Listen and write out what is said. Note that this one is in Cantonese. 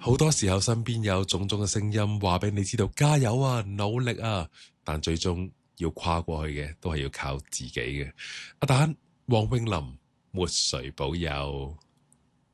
好多時候身邊有種種嘅聲音話俾你知道加油啊，努力啊，但最終要跨過去嘅都係要靠自己嘅。阿蛋，黃詠琳，沒誰保佑。